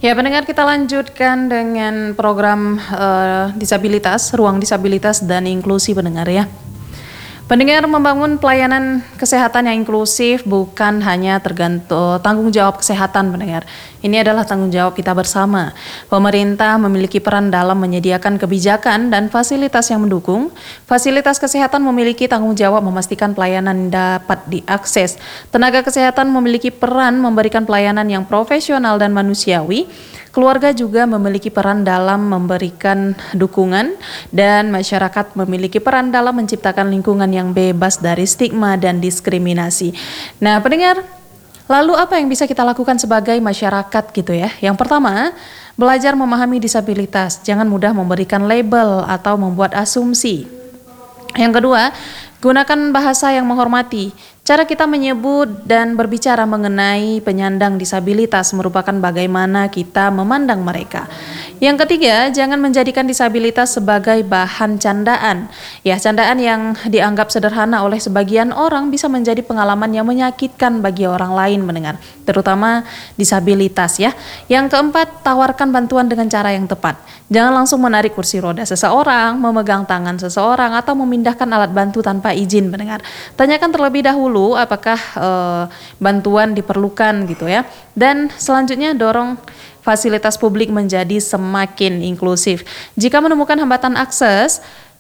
Ya, pendengar, kita lanjutkan dengan program disabilitas, ruang disabilitas dan inklusi pendengar ya. Pendengar, membangun pelayanan kesehatan yang inklusif bukan hanya tergantung tanggung jawab kesehatan pendengar. Ini adalah tanggung jawab kita bersama. Pemerintah memiliki peran dalam menyediakan kebijakan dan fasilitas yang mendukung. Fasilitas kesehatan memiliki tanggung jawab memastikan pelayanan dapat diakses. Tenaga kesehatan memiliki peran memberikan pelayanan yang profesional dan manusiawi. Keluarga juga memiliki peran dalam memberikan dukungan dan masyarakat memiliki peran dalam menciptakan lingkungan yang bebas dari stigma dan diskriminasi. Nah, pendengar, lalu apa yang bisa kita lakukan sebagai masyarakat gitu ya? Yang pertama, belajar memahami disabilitas. Jangan mudah memberikan label atau membuat asumsi. Yang kedua, gunakan bahasa yang menghormati. Cara kita menyebut dan berbicara mengenai penyandang disabilitas merupakan bagaimana kita memandang mereka. Yang ketiga, jangan menjadikan disabilitas sebagai bahan candaan. Ya, candaan yang dianggap sederhana oleh sebagian orang bisa menjadi pengalaman yang menyakitkan bagi orang lain mendengar, terutama disabilitas ya. Yang keempat, tawarkan bantuan dengan cara yang tepat. Jangan langsung menarik kursi roda seseorang, memegang tangan seseorang, atau memindahkan alat bantu tanpa izin mendengar. Tanyakan terlebih dahulu apakah bantuan diperlukan gitu ya. Dan selanjutnya, dorong fasilitas publik menjadi semakin inklusif. Jika menemukan hambatan akses,